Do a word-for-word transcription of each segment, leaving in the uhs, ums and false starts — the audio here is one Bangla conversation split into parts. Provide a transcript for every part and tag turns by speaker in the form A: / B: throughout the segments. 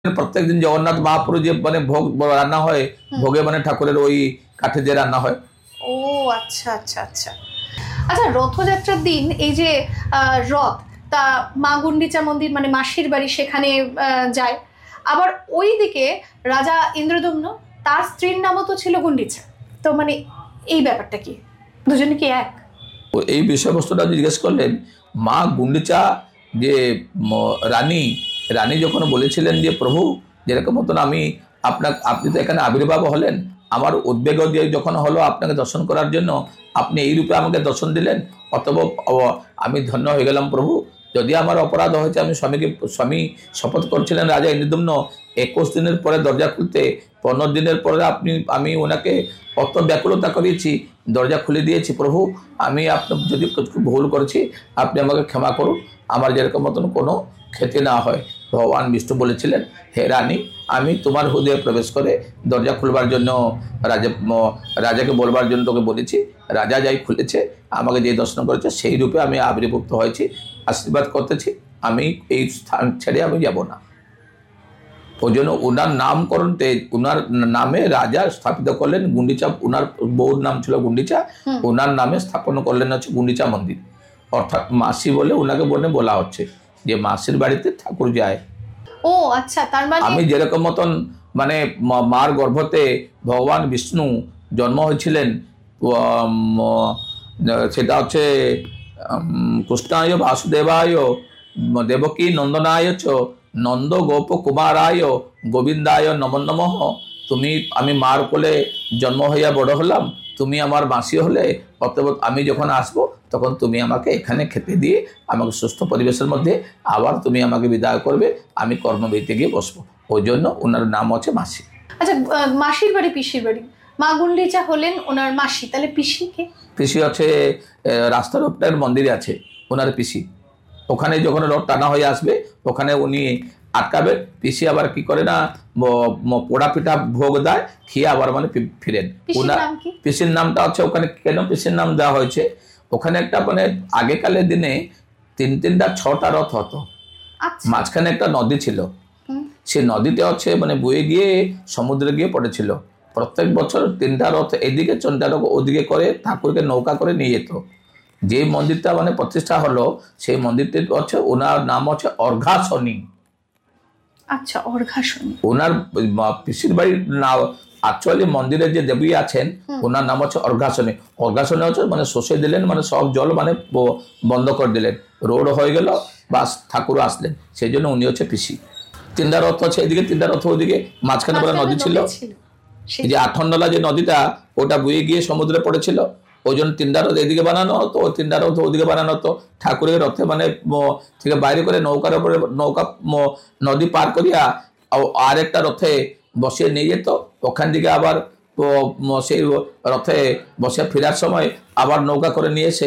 A: প্রত্যেক দিন জগন্নাথ মহাপ্রভু যে মানে ভোগ রান্না হয় ভোগে মানে ঠাকুরের ওই কাঠে যে রান্না হয়।
B: ও আচ্ছা আচ্ছা আচ্ছা আচ্ছা রথযাত্রার দিন এই যে রথ তা মা গুন্ডিচা মন্দির মানে মাসির বাড়ি সেখানে যায়, আবার ওই দিকে রাজা ইন্দ্রদম্ন তার স্ত্রীর নামও তো ছিল গুন্ডিচা, তো মানে এই ব্যাপারটা কি দুজনে কি এক?
A: এই বিষয়বস্তুটা জিজ্ঞেস করলেন মা গুন্ডিচা যে রানী রানী যখন বলেছিলেন যে প্রভু যেরকম মতন আমি আপনার আপনি তো এখানে আবির্ভাব হলেন, আমার উদ্বেগ দিয়ে যখন হলো আপনাকে দর্শন করার জন্য আপনি এই রূপে আমাকে দর্শন দিলেন, অতএব আমি ধন্য হয়ে গেলাম প্রভু। যদি আমার অপরাধ হয়েছে আমি স্বামীকে স্বামী শপথ করছিলেন রাজা ইন্দ্রদম্ন একুশ দিনের পরে দরজা খুলতে, পনেরো দিনের পরে আপনি আমি ওনাকে অত ব্যাকুলতা করিয়েছি, দরজা খুলে দিয়েছি প্রভু, আমি আপনার যদি ভুল করেছি আপনি আমাকে ক্ষমা করুন, আমার যেরকম মতন কোনো ক্ষতি না হয়। ভগবান বিষ্ণু বলেছিলেন হে রানী আমি তোমার হৃদয়ে প্রবেশ করে দরজা খুলবার জন্য রাজা রাজাকে বলবার জন্য তোকে বলেছি, রাজা যাই খুলেছে আমাকে যে দর্শন করেছে সেই রূপে আমি আবির্ভূত হয়েছি, আশীর্বাদ করতেছি, আমি এই স্থান ছেড়ে আমি যাব না। ওই জন্য ওনার নামকরণতে ওনার নামে রাজা স্থাপিত করলেন গুন্ডিচা, ওনার বউর নাম ছিল গুন্ডিচা, ওনার নামে স্থাপন করলেন হচ্ছে গুন্ডিচা মন্দির, অর্থাৎ মাসি বলে ওনাকে বলে বলা হচ্ছে যে মাসির বাড়িতে ঠাকুর যায়।
B: ও আচ্ছা, তার মানে
A: আমি যেরকম মতন মানে মার গর্ভতে ভগবান বিষ্ণু জন্ম হয়েছিলেন সেটা হচ্ছে কৃষ্ণায় বাসুদেবায় দেবকী নন্দনায় চ নন্দ গোপ কুমারায় গোবিন্দায় নমো নমঃ। তুমি আমি মার কোলে জন্ম হইয়া বড় হলাম, তুমি আমার মাসি হলে, অতএব আমি যখন আসবো তখন তুমি আমাকে এখানে খেতে দিয়ে আমাকে সুস্থ পরিবেশের মধ্যে আবার তুমি আমাকে বিদায় করবে, আমি কর্মবিতে গিয়ে বসবো। ওই জন্য ওনার নাম হচ্ছে মাসি।
B: আচ্ছা মাসির বাড়ি পিসির বাড়ি, মা গুন্ডিচা হলেন ওনার মাসি, তাহলে পিসি কে?
A: পিসি হচ্ছে রাস্তার উপরের মন্দিরে আছে ওনার পিসি, ওখানে যখন রথ টানা হয়ে আসবে ওখানে উনি আটকাবে, পিসি আবার কি করে না পোড়া পিঠা ভোগ দেয়, খেয়ে আবার মানে ফিরেন। ওনার পিসির নামটা হচ্ছে ওখানে কেন পিসির নাম দেওয়া হয়েছে, ওখানে একটা মানে আগেকালের দিনে তিন তিনটা ছটা রথ হতো, মাঝখানে একটা নদী ছিল, সেই নদীতে হচ্ছে মানে বয়ে গিয়ে সমুদ্রে গিয়ে পড়েছিল, প্রত্যেক বছর তিনটা রথ এদিকে তিনটা রথ ওদিকে করে ঠাকুরকে নৌকা করে নিয়ে যেত। যে মন্দিরটা মানে প্রতিষ্ঠা হলো সেই মন্দিরটি হচ্ছে ওনার নাম হচ্ছে অর্ঘাসনী।
B: আচ্ছা অর্ঘাসনী
A: ওনার পিসির বাড়ির নাম অ্যাকচুয়ালি মন্দিরে যে দেবী আছেন ওনার নাম হচ্ছে অর্ঘাসনী। অর্ঘাসনী হচ্ছে মানে শোষে দিলেন মানে সব জল মানে বন্ধ করে দিলেন, রোড হয়ে গেল বাস ঠাকুর আসলেন, সেই জন্য উনি হচ্ছে পিসি। তিনটা রথ হচ্ছে এদিকে তিনটা রথ ওদিকে, মাঝখানে বলে নদী ছিল, এই যে আঠনডলা যে নদীটা ওটা বয়ে গিয়ে সমুদ্রে পড়েছিল, ওই জন্য তিনটা রথ এদিকে বানানো হতো, তিনটা রথ ওদিকে বানানো হতো, ঠাকুরের রথে মানে থেকে বাইরে করে নৌকার উপরে নৌকা নদী পার করিয়া আর একটা রথে বসিয়ে নিয়ে যেত, ওখান থেকে আবার সেই রথে বসে ফেরার সময় আবার নৌকা করে নিয়ে এসে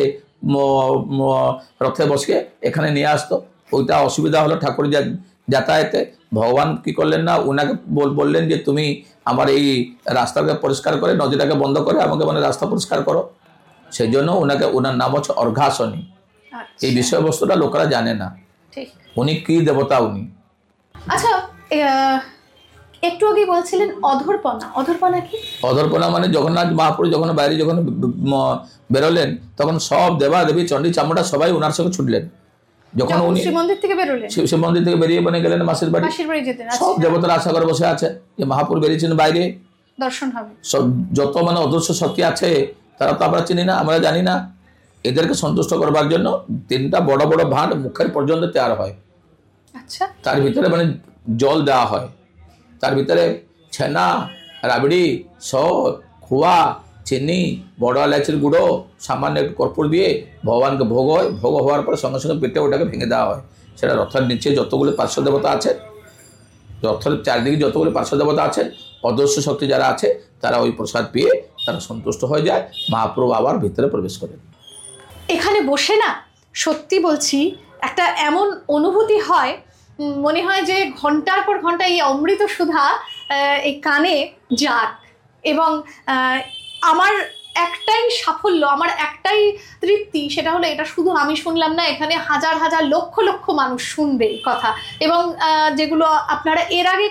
A: রথে বসিয়ে এখানে নিয়ে আসতো। ওইটা অসুবিধা হলো ঠাকুর যাতায়াতে, ভগবান কি করলেন না ওনাকে বললেন যে তুমি আমার এই রাস্তাকে পরিষ্কার করে নদীটাকে বন্ধ করে আমাকে মানে রাস্তা পরিষ্কার করো, সেই জন্য ওনাকে ওনার নাম হচ্ছে অর্ঘাসনী। এই বিষয়বস্তুটা লোকেরা জানে না উনি কি দেবতা উনি।
B: আচ্ছা একটু আগে বলছিলেন অধরপনা, অধরপনা কি?
A: অধরপনা মানে জগন্নাথ মহাপ্রভু যখন বাইরে যখন বেরোলেন তখন সব দেবা দেবী চণ্ডী চামুন্ডা সবাই ওনার সঙ্গে ছুটলেন, যখন উনি
B: শিব মন্দির থেকে বেরোলেন
A: শিব মন্দির থেকে বেরিয়ে বনে গেলেন মাসির বাড়ি,
B: মাসির বাড়ি যেতেন,
A: সব দেবতারা আশা করে বসে আছে যে মহাপ্রভু বেরিয়েছেন বাইরে
B: দর্শন হবে,
A: সব যত মানে অদৃশ্য শক্তি আছে তারা তো আমরা চিনি না, আমরা জানি না, এদেরকে সন্তুষ্ট করবার জন্য তিনটা বড় বড় ভাঁড় মুখের পর্যন্ত তৈরি হয়।
B: আচ্ছা
A: তার ভিতরে মানে জল দেওয়া হয়, তার ভিতরে ছেনা রাবড়ি সর খোয়া চিনি বড় এলাচির গুঁড়ো সামান্য একটু কর্পূর দিয়ে ভগবানকে ভোগ হয়, ভোগ হওয়ার পরে সঙ্গে সঙ্গে পেটে ওটাকে ভেঙে দেওয়া হয়। সেটা রথের নিচে যতগুলো পার্শ্ব দেবতা আছে, রথের চারদিকে যতগুলো পার্শ্ব দেবতা আছেন অদৃশ্য শক্তি যারা আছে তারা ওই প্রসাদ পেয়ে তারা সন্তুষ্ট হয়ে যায়, মহাপ্রভু আবার ভিতরে প্রবেশ করেন।
B: এখানে বসে না সত্যি বলছি একটা এমন অনুভূতি হয়, মনে হয় যে ঘন্টার পর ঘন্টা এই অমৃত সুধা এই কানে যাক, এবং আমার একটাই সাফল্য, আমার একটাই তৃপ্তি, সেটা হলো এটা শুধু আমি শুনলাম না, এখানে হাজার হাজার লক্ষ লক্ষ মানুষ শুনবে এই কথা, এবং যেগুলো আপনারা এর আগে